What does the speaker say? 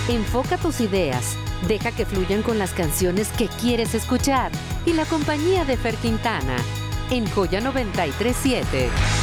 Enfoca tus ideas, deja que fluyan con las canciones que quieres escuchar y la compañía de Fer Quintana en Joya 93.7.